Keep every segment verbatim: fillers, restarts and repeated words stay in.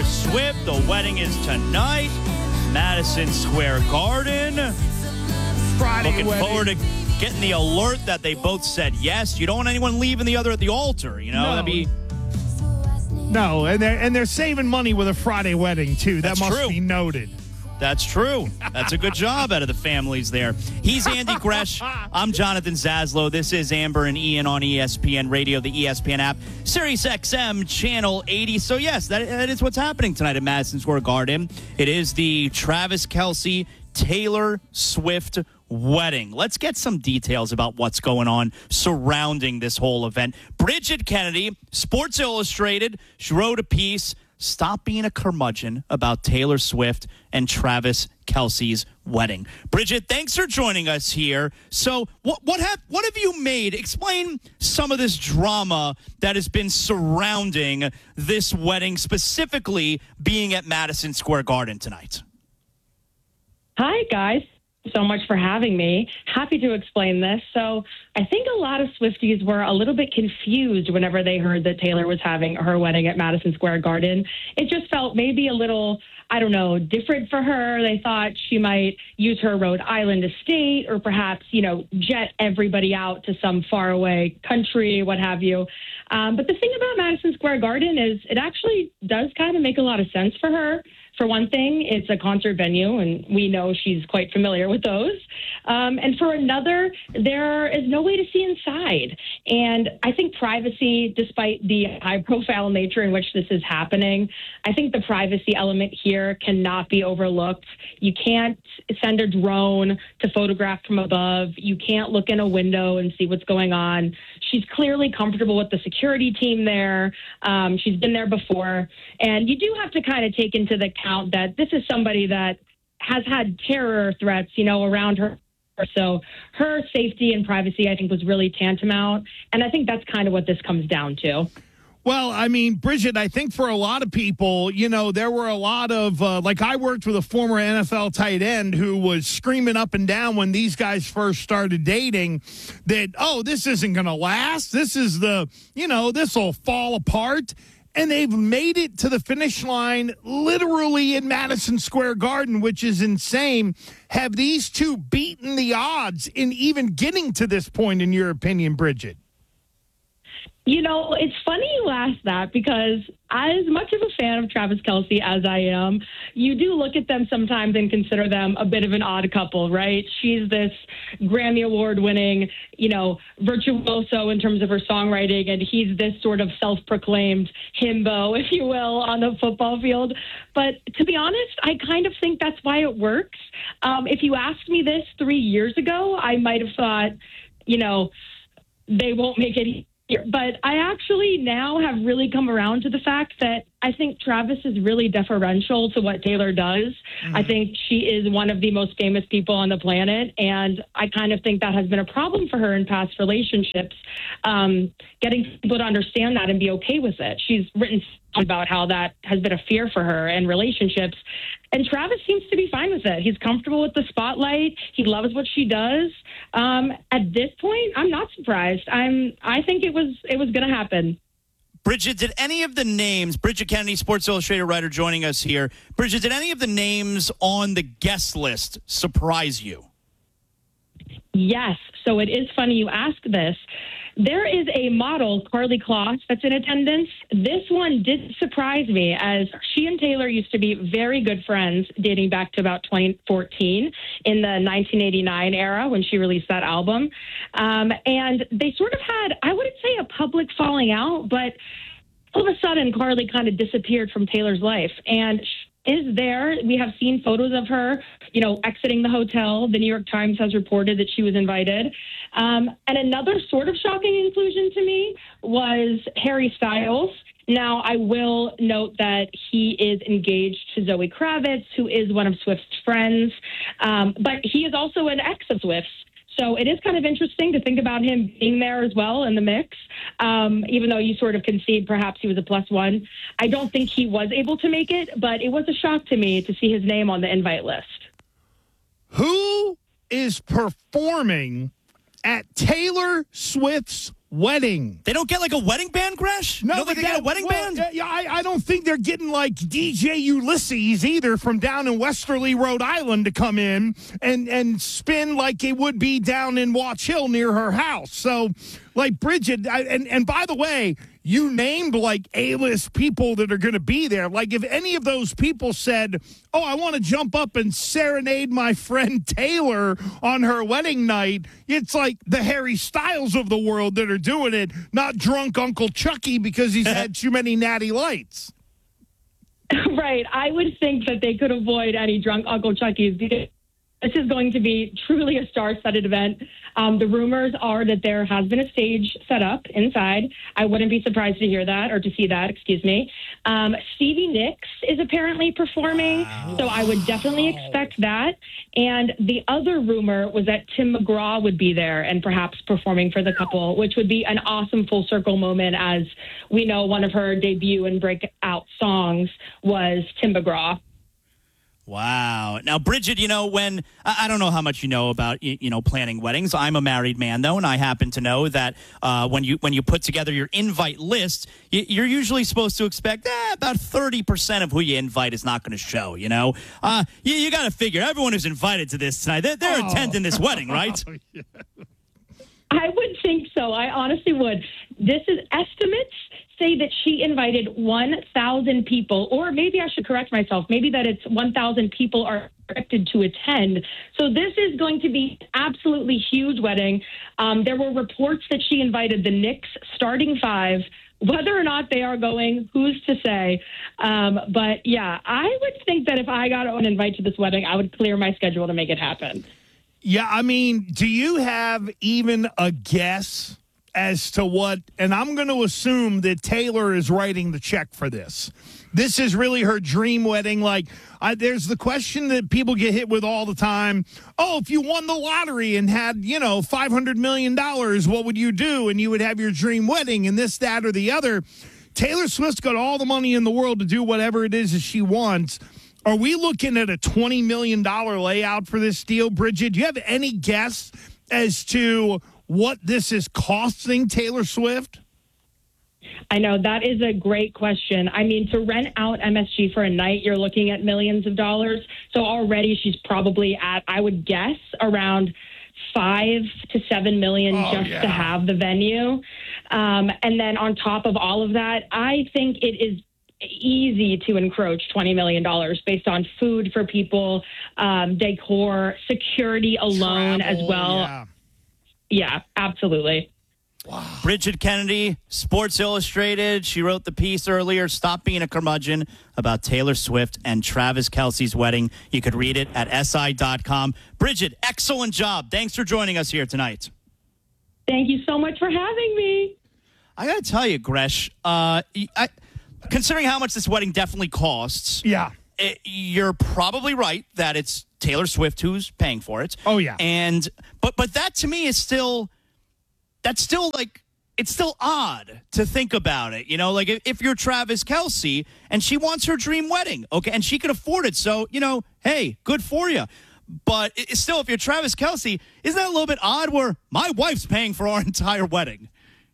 Swift. The wedding is tonight, Madison Square Garden. Friday Looking wedding. forward to getting the alert that they both said yes. You don't want anyone leaving the other at the altar, you know? No. That'd be... No, and they're, and they're saving money with a Friday wedding, too. That That's must true. be noted. That's true. That's a good job out of the families there. He's Andy Gresh. I'm Jonathan Zaslow. This is Amber and Ian on E S P N Radio, the E S P N app, Sirius X M Channel eighty. So, yes, that, that is what's happening tonight at Madison Square Garden. It is the Travis Kelce, Taylor Swift wedding. Let's get some details about what's going on surrounding this whole event. Bridget Kennedy, Sports Illustrated, she wrote a piece, Stop Being a Curmudgeon, about Taylor Swift and Travis Kelce's wedding. Bridget, thanks for joining us here. So what what have what have you made? Explain some of this drama that has been surrounding this wedding, specifically being at Madison Square Garden tonight. Hi, guys. So much for having me. Happy to explain this. So I think a lot of Swifties were a little bit confused whenever they heard that Taylor was having her wedding at Madison Square Garden. It just felt maybe a little, I don't know, different for her. They thought she might use her Rhode Island estate or perhaps, you know, jet everybody out to some faraway country, what have you. Um, but the thing about Madison Square Garden is it actually does kind of make a lot of sense for her. For one thing, it's a concert venue, and we know she's quite familiar with those. Um, and for another, there is no way to see inside. And I think privacy, despite the high-profile nature in which this is happening, I think the privacy element here cannot be overlooked. You can't send a drone to photograph from above. You can't look in a window and see what's going on. She's clearly comfortable with the security team there. Um, she's been there before. And you do have to kind of take into the account that this is somebody that has had terror threats, you know, around her. So her safety and privacy, I think, was really tantamount. And I think that's kind of what this comes down to. Well, I mean, Bridget, I think for a lot of people, you know, there were a lot of, uh, like I worked with a former N F L tight end who was screaming up and down when these guys first started dating that, oh, this isn't going to last. This is the, you know, this will fall apart. And they've made it to the finish line literally in Madison Square Garden, which is insane. Have these two beaten the odds in even getting to this point, in your opinion, Bridget? You know, it's funny you ask that because as much of a fan of Travis Kelce as I am, you do look at them sometimes and consider them a bit of an odd couple, right? She's this Grammy Award-winning, you know, virtuoso in terms of her songwriting, and he's this sort of self-proclaimed himbo, if you will, on the football field. But to be honest, I kind of think that's why it works. Um, if you asked me this three years ago, I might have thought, you know, they won't make it. But I actually now have really come around to the fact that I think Travis is really deferential to what Taylor does. Mm-hmm. I think she is one of the most famous people on the planet, and I kind of think that has been a problem for her in past relationships, um, getting people to understand that and be okay with it. She's written about how that has been a fear for her in relationships, and Travis seems to be fine with it. He's comfortable with the spotlight. He loves what she does. Um, at this point, I'm not surprised. I'm. I think it was it was going to happen. Bridget, did any of the names, Bridget Kennedy, Sports Illustrated writer joining us here, Bridget, did any of the names on the guest list surprise you? Yes. So it is funny you ask this. There is a model, Karlie Kloss, that's in attendance. This one did surprise me, as she and Taylor used to be very good friends dating back to about twenty fourteen in the nineteen eighty-nine era when she released that album. Um, and they sort of had, I wouldn't say a public falling out, but all of a sudden Karlie kind of disappeared from Taylor's life. And she is there. We have seen photos of her, you know, exiting the hotel. The New York Times has reported that she was invited. Um, and another sort of shocking inclusion to me was Harry Styles. Now, I will note that he is engaged to Zoe Kravitz, who is one of Swift's friends. Um, but he is also an ex of Swift's. So it is kind of interesting to think about him being there as well in the mix, um, even though you sort of concede perhaps he was a plus one. I don't think he was able to make it, but it was a shock to me to see his name on the invite list. Who is performing at Taylor Swift's wedding. They don't get like a wedding band, Gresh? No, you don't think they they get a wedding well, band? Yeah, I, I don't think they're getting like D J Ulysses either from down in Westerly, Rhode Island to come in and, and spin like it would be down in Watch Hill near her house. So, like, Bridget, I, and, and by the way, you named like A-list people that are going to be there. Like if any of those people said, oh, I want to jump up and serenade my friend Taylor on her wedding night, it's like the Harry Styles of the world that are doing it, not drunk Uncle Chucky because he's had too many natty lights. Right. I would think that they could avoid any drunk Uncle Chucky's. This is going to be truly a star-studded event. Um, the rumors are that there has been a stage set up inside. I wouldn't be surprised to hear that or to see that, excuse me. Um, Stevie Nicks is apparently performing, wow. so I would definitely expect that. And the other rumor was that Tim McGraw would be there and perhaps performing for the couple, which would be an awesome full-circle moment, as we know one of her debut and breakout songs was Tim McGraw. Wow. Now, Bridget, you know, when I I don't know how much you know about, you, you know, planning weddings. I'm a married man, though, and I happen to know that uh, when you when you put together your invite list, you, you're usually supposed to expect eh, about thirty percent of who you invite is not going to show, you know. Uh, you you got to figure everyone who's invited to this tonight, they're, they're oh. attending this wedding, right? Oh, yeah. I would think so. I honestly would. This is estimates say that she invited one thousand people, or maybe I should correct myself, maybe that it's one thousand people are expected to attend. So this is going to be an absolutely huge wedding. Um, there were reports that she invited the Knicks starting five. Whether or not they are going, who's to say? Um, but, yeah, I would think that if I got an invite to this wedding, I would clear my schedule to make it happen. Yeah, I mean, do you have even a guess as to what, and I'm going to assume that Taylor is writing the check for this. This is really her dream wedding. Like, I, there's the question that people get hit with all the time. Oh, if you won the lottery and had, you know, five hundred million dollars, what would you do? And you would have your dream wedding and this, that, or the other. Taylor Swift's got all the money in the world to do whatever it is that she wants. Are we looking at a twenty million dollars layout for this deal, Bridget? Do you have any guess as to what this is costing Taylor Swift? I know, that is a great question. I mean, to rent out M S G for a night, you're looking at millions of dollars. So already she's probably at, I would guess, around five to seven million oh, just yeah. to have the venue. Um, and then on top of all of that, I think it is easy to encroach twenty million dollars based on food for people, um, decor, security alone Travel, as well. Yeah. Yeah, absolutely. Wow. Bridget Kennedy, Sports Illustrated. She wrote the piece earlier, Stop Being a Curmudgeon, about Taylor Swift and Travis Kelce's wedding. You could read it at S I dot com. Bridget, excellent job. Thanks for joining us here tonight. Thank you so much for having me. I got to tell you, Gresh, uh, I, considering how much this wedding definitely costs, yeah, it, you're probably right that it's Taylor Swift who's paying for it. Oh, yeah. And but but that to me is still that's still like it's still odd to think about it. You know, like if, if you're Travis Kelce and she wants her dream wedding, okay, and she can afford it. So, you know, hey, good for you. But it, still, if you're Travis Kelce, isn't that a little bit odd where my wife's paying for our entire wedding?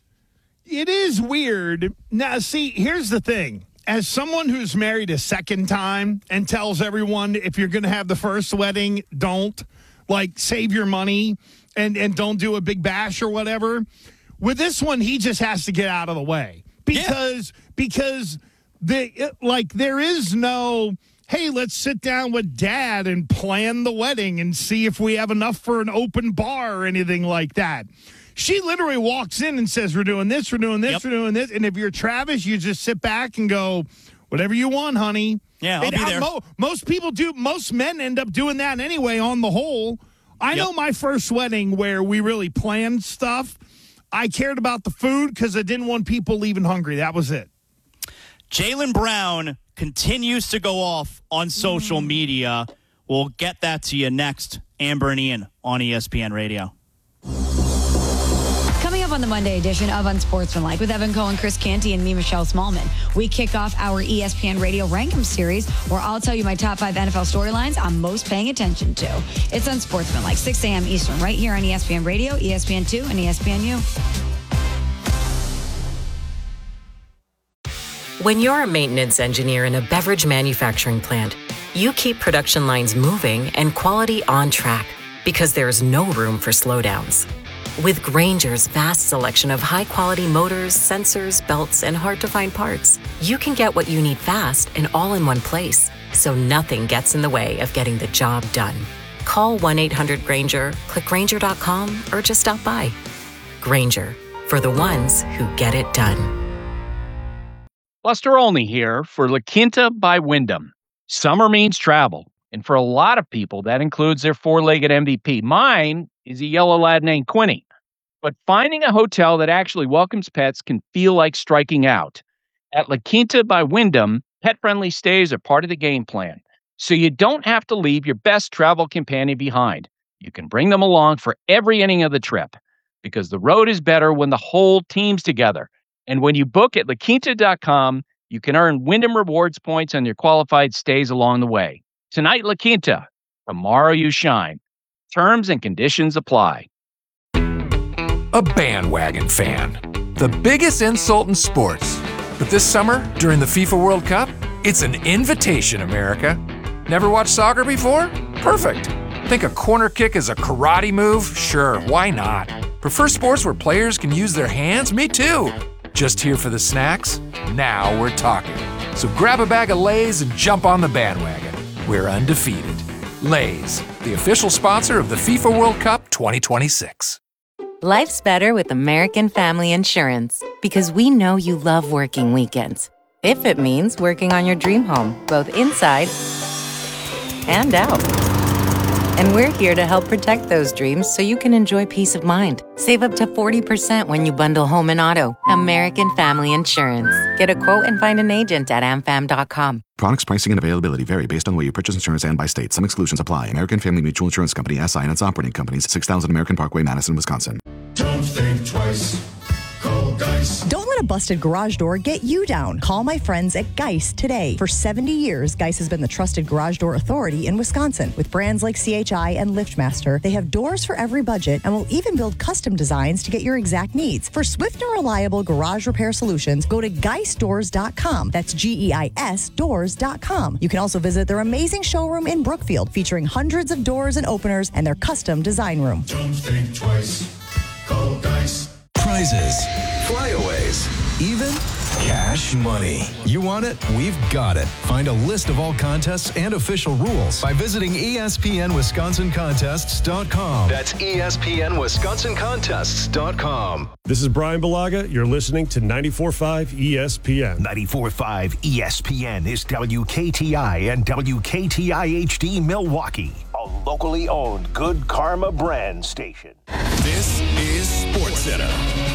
It is weird. Now, see, here's the thing. As someone who's married a second time and tells everyone if you're going to have the first wedding, don't, like, save your money and, and don't do a big bash or whatever. With this one, he just has to get out of the way because yeah. because the like there is no, hey, let's sit down with dad and plan the wedding and see if we have enough for an open bar or anything like that. She literally walks in and says, we're doing this, we're doing this, yep. we're doing this. And if you're Travis, you just sit back and go, whatever you want, honey. Yeah, I'll and be there. Mo- most people do. Most men end up doing that anyway on the whole. I yep. know my first wedding where we really planned stuff. I cared about the food because I didn't want people leaving hungry. That was it. Jaylen Brown continues to go off on social mm. media. We'll get that to you next. Amber and Ian on E S P N Radio. Coming up on the Monday edition of Unsportsmanlike with Evan Cohen, Chris Canty, and me, Michelle Smallman, we kick off our E S P N Radio Rankem series where I'll tell you my top five N F L storylines I'm most paying attention to. It's Unsportsmanlike, six a.m. Eastern, right here on E S P N Radio, E S P N two, and E S P N U. When you're a maintenance engineer in a beverage manufacturing plant, you keep production lines moving and quality on track because there's no room for slowdowns. With Grainger's vast selection of high-quality motors, sensors, belts, and hard-to-find parts, you can get what you need fast and all in one place, so nothing gets in the way of getting the job done. Call one eight hundred Grainger, click Grainger dot com, or just stop by. Grainger, for the ones who get it done. Buster Olney here for La Quinta by Wyndham. Summer means travel, and for a lot of people, that includes their four-legged M V P. Mine is a yellow lad named Quinny. But finding a hotel that actually welcomes pets can feel like striking out. At La Quinta by Wyndham, pet-friendly stays are part of the game plan, so you don't have to leave your best travel companion behind. You can bring them along for every inning of the trip, because the road is better when the whole team's together. And when you book at La Quinta dot com, you can earn Wyndham Rewards points on your qualified stays along the way. Tonight, La Quinta. Tomorrow, you shine. Terms and conditions apply. A bandwagon fan. The biggest insult in sports. But this summer, during the FIFA World Cup, it's an invitation, America. Never watched soccer before? Perfect. Think a corner kick is a karate move? Sure, why not? Prefer sports where players can use their hands? Me too. Just here for the snacks? Now we're talking. So grab a bag of Lay's and jump on the bandwagon. We're undefeated. Lay's, the official sponsor of the FIFA World Cup twenty twenty-six. Life's better with American Family Insurance because we know you love working weekends. If it means working on your dream home, both inside and out. And we're here to help protect those dreams so you can enjoy peace of mind. Save up to forty percent when you bundle home and auto. American Family Insurance. Get a quote and find an agent at am fam dot com. Products, pricing, and availability vary based on where you purchase insurance and by state. Some exclusions apply. American Family Mutual Insurance Company, S I and its operating companies, six thousand American Parkway, Madison, Wisconsin. Don't think twice. Call Geist. Don't let a busted garage door get you down. Call my friends at Geist today. For seventy years, Geist has been the trusted garage door authority in Wisconsin. With brands like C H I and LiftMaster, they have doors for every budget and will even build custom designs to get your exact needs. For swift and reliable garage repair solutions, go to geist doors dot com. That's G E I S doors dot com. You can also visit their amazing showroom in Brookfield, featuring hundreds of doors and openers and their custom design room. Don't think twice. Call Geist. Prizes, flyaways, even cash money. You want it? We've got it. Find a list of all contests and official rules by visiting E S P N Wisconsin Contests dot com. That's E S P N Wisconsin Contests dot com. This is Brian Balaga. You're listening to ninety-four point five E S P N. ninety-four point five E S P N is W K T I and W K T I H D Milwaukee, a locally owned Good Karma brand station. This is SportsCenter.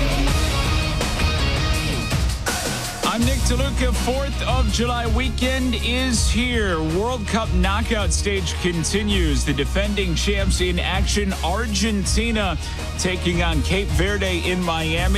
I'm Nick DeLuca. fourth of July weekend is here. World Cup knockout stage continues. The defending champs in action, Argentina, taking on Cape Verde in Miami.